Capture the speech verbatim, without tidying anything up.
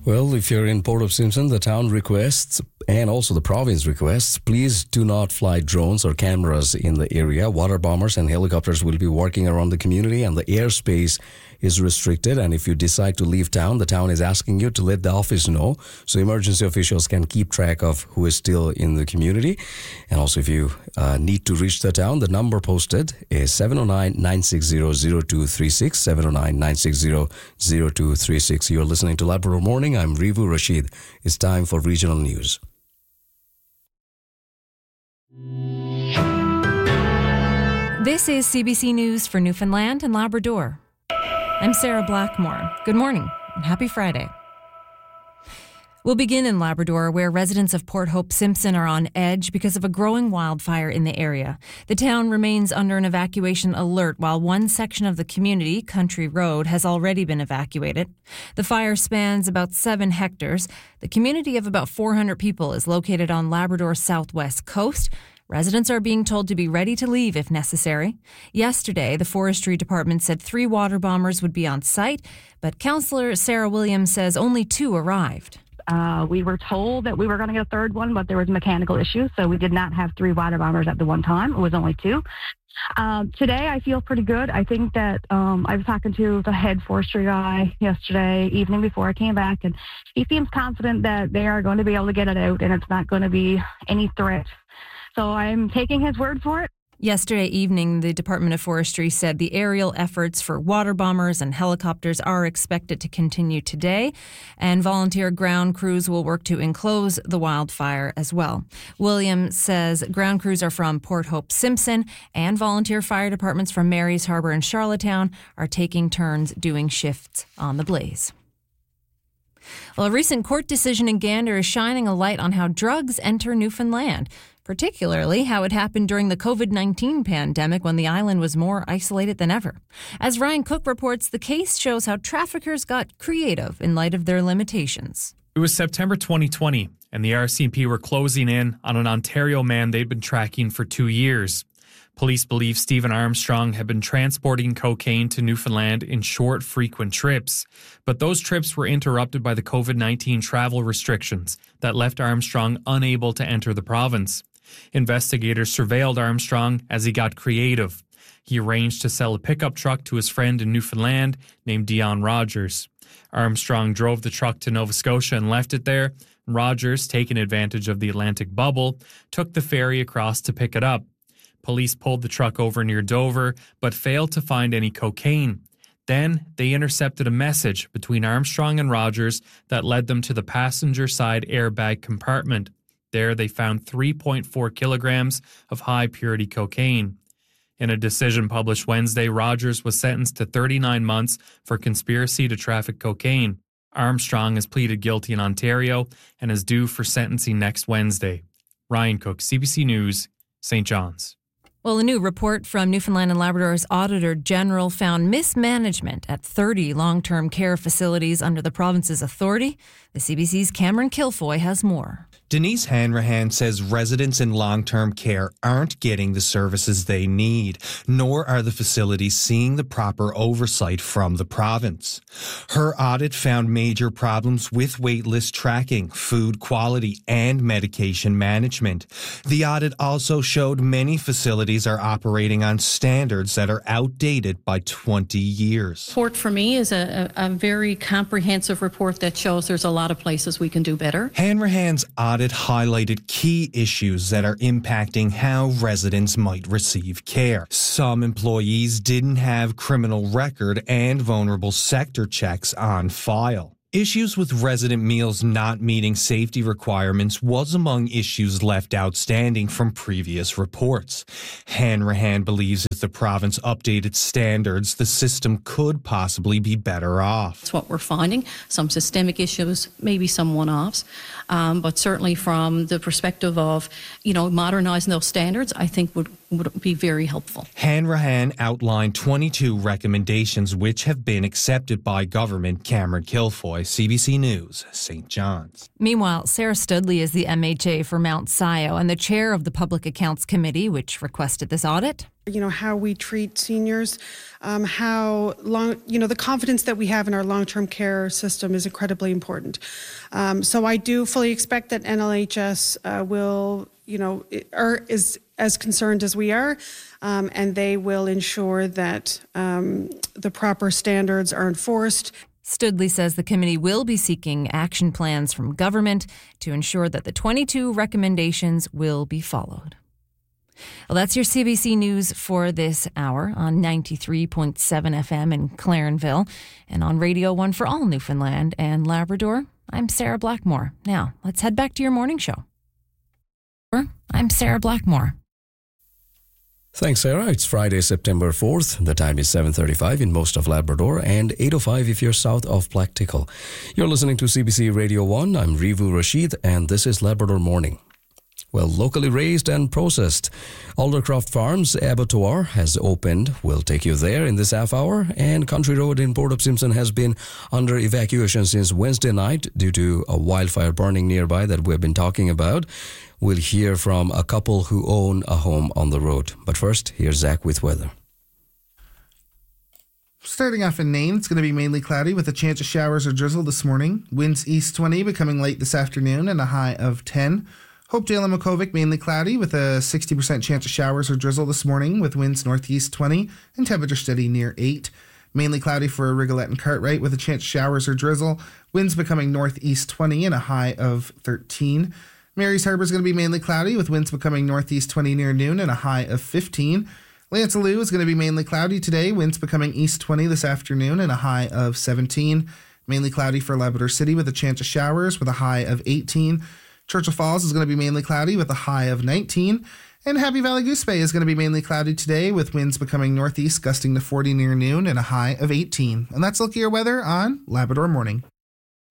Well, if you're in Port of Simpson, the town requests and also the province requests, please do not fly drones or cameras in the area. Water bombers and helicopters will be working around the community and the airspace is restricted. And if you decide to leave town, the town is asking you to let the office know so emergency officials can keep track of who is still in the community. And also if you uh, need to reach the town, the number posted is seven oh nine, nine six zero, zero two three six, seven oh nine, nine six zero, zero two three six. You're listening to Labrador Morning. I'm Rivu Rashid. It's time for regional news. This is C B C News for Newfoundland and Labrador. I'm Sarah Blackmore. Good morning and happy Friday. We'll begin in Labrador, where residents of Port Hope Simpson are on edge because of a growing wildfire in the area. The town remains under an evacuation alert, while one section of the community, Country Road, has already been evacuated. The fire spans about seven hectares. The community of about four hundred people is located on Labrador's southwest coast. Residents are being told to be ready to leave if necessary. Yesterday, the Forestry Department said three water bombers would be on site, but Councillor Sarah Williams says only two arrived. Uh, we were told that we were going to get a third one, but there was mechanical issues, so we did not have three water bombers at the one time. It was only two. Um, today, I feel pretty good. I think that um, I was talking to the head forestry guy yesterday evening before I came back, and he seems confident that they are going to be able to get it out, and it's not going to be any threat. So I'm taking his word for it. Yesterday evening, the Department of Forestry said the aerial efforts for water bombers and helicopters are expected to continue today, and volunteer ground crews will work to enclose the wildfire as well. Williams says ground crews are from Port Hope Simpson, and volunteer fire departments from Marys Harbour and Charlottetown are taking turns doing shifts on the blaze. Well, a recent court decision in Gander is shining a light on how drugs enter Newfoundland, particularly how it happened during the covid nineteen pandemic when the island was more isolated than ever. As Ryan Cook reports, the case shows how traffickers got creative in light of their limitations. It was September twenty twenty, and the R C M P were closing in on an Ontario man they'd been tracking for two years. Police believe Stephen Armstrong had been transporting cocaine to Newfoundland in short, frequent trips. But those trips were interrupted by the covid nineteen travel restrictions that left Armstrong unable to enter the province. Investigators surveilled Armstrong as he got creative. He arranged to sell a pickup truck to his friend in Newfoundland named Dion Rogers. Armstrong drove the truck to Nova Scotia and left it there. Rogers, taking advantage of the Atlantic bubble, took the ferry across to pick it up. Police pulled the truck over near Dover, but failed to find any cocaine. Then they intercepted a message between Armstrong and Rogers that led them to the passenger side airbag compartment. There they found three point four kilograms of high-purity cocaine. In a decision published Wednesday, Rogers was sentenced to thirty-nine months for conspiracy to traffic cocaine. Armstrong has pleaded guilty in Ontario and is due for sentencing next Wednesday. Ryan Cook, C B C News, Saint John's. Well, a new report from Newfoundland and Labrador's Auditor General found mismanagement at thirty long-term care facilities under the province's authority. The C B C's Cameron Kilfoy has more. Denise Hanrahan says residents in long-term care aren't getting the services they need, nor are the facilities seeing the proper oversight from the province. Her audit found major problems with waitlist tracking, food quality, and medication management. The audit also showed many facilities are operating on standards that are outdated by twenty years. Report for me is a, a, a very comprehensive report that shows there's a lot of places we can do better. Hanrahan's audit highlighted key issues that are impacting how residents might receive care. Some employees didn't have criminal record and vulnerable sector checks on file. Issues with resident meals not meeting safety requirements was among issues left outstanding from previous reports. Hanrahan believes if the province updated standards, the system could possibly be better off. That's what we're finding. Some systemic issues, maybe some one-offs, um, but certainly from the perspective of, you know, modernizing those standards, I think would would be very helpful. Hanrahan outlined twenty-two recommendations which have been accepted by government. Cameron Kilfoy, C B C News, Saint John's. Meanwhile, Sarah Studley is the M H A for Mount Scio and the chair of the Public Accounts Committee, which requested this audit. you know, how we treat seniors, um, how long, you know, the confidence that we have in our long-term care system is incredibly important. Um, so I do fully expect that N L H S uh, will, you know, are, is as concerned as we are, um, and they will ensure that um, the proper standards are enforced. Studley says the committee will be seeking action plans from government to ensure that the twenty-two recommendations will be followed. Well, that's your C B C News for this hour on ninety-three point seven F M in Clarenville and on Radio one for all Newfoundland and Labrador. I'm Sarah Blackmore. Now, let's head back to your morning show. I'm Sarah Blackmore. Thanks, Sarah. It's Friday, September fourth. The time is seven thirty-five in most of Labrador and eight oh five if you're south of Blacktickle. You're listening to C B C Radio one. I'm Rivu Rashid, and this is Labrador Morning. Well, locally raised and processed. Aldercroft Farms Abattoir has opened. We'll take you there in this half hour. And Country Road in Port of Simpson has been under evacuation since Wednesday night due to a wildfire burning nearby that we've been talking about. We'll hear from a couple who own a home on the road. But first, here's Zach with weather. Starting off in Nain, it's going to be mainly cloudy with a chance of showers or drizzle this morning. Winds east twenty, becoming late this afternoon, and a high of ten. Hopedale and Makovic mainly cloudy with a sixty percent chance of showers or drizzle this morning with winds northeast twenty and temperature steady near eight. Mainly cloudy for Rigolette and Cartwright with a chance of showers or drizzle. Winds becoming northeast twenty and a high of thirteen. Mary's Harbour is going to be mainly cloudy with winds becoming northeast twenty near noon and a high of fifteen. Lancelot is going to be mainly cloudy today, winds becoming east twenty this afternoon and a high of seventeen. Mainly cloudy for Labrador City with a chance of showers with a high of eighteen. Churchill Falls is going to be mainly cloudy with a high of nineteen. And Happy Valley Goose Bay is going to be mainly cloudy today with winds becoming northeast gusting to forty near noon and a high of eighteen. And that's look at your weather on Labrador Morning.